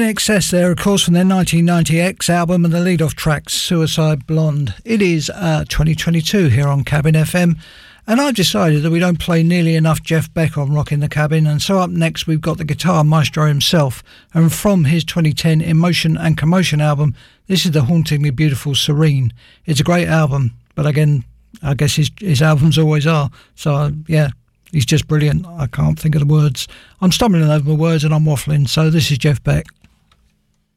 INXS there, of course, from their 1990 X album, and the lead-off track, Suicide Blonde. It is 2022 here on Cabin FM, and I've decided that we don't play nearly enough Jeff Beck on Rockin' the Cabin, and so up next we've got the guitar maestro himself, and from his 2010 Emotion and Commotion album, this is the hauntingly beautiful Serene. It's a great album, but again, I guess his albums always are, so yeah. He's just brilliant. I can't think of the words. I'm stumbling over my words and I'm waffling. So this is Jeff Beck.